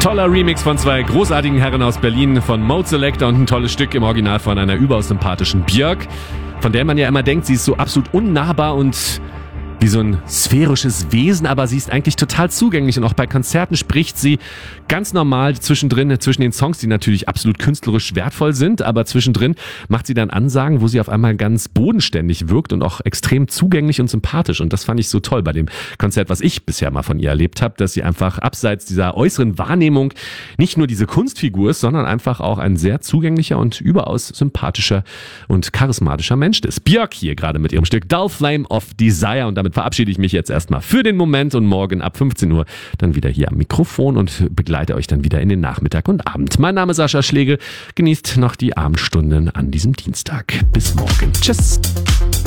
Toller Remix von zwei großartigen Herren aus Berlin, von Mode Selector, und ein tolles Stück im Original von einer überaus sympathischen Björk, von der man ja immer denkt, sie ist so absolut unnahbar und wie so ein sphärisches Wesen, aber sie ist eigentlich total zugänglich, und auch bei Konzerten spricht sie ganz normal zwischendrin, zwischen den Songs, die natürlich absolut künstlerisch wertvoll sind, aber zwischendrin macht sie dann Ansagen, wo sie auf einmal ganz bodenständig wirkt und auch extrem zugänglich und sympathisch, und das fand ich so toll bei dem Konzert, was ich bisher mal von ihr erlebt habe, dass sie einfach abseits dieser äußeren Wahrnehmung nicht nur diese Kunstfigur ist, sondern einfach auch ein sehr zugänglicher und überaus sympathischer und charismatischer Mensch ist. Björk hier gerade mit ihrem Stück Dull Flame of Desire, und damit verabschiede ich mich jetzt erstmal für den Moment und morgen ab 15 Uhr dann wieder hier am Mikrofon und begleite euch dann wieder in den Nachmittag und Abend. Mein Name ist Sascha Schlegel. Genießt noch die Abendstunden an diesem Dienstag. Bis morgen. Tschüss.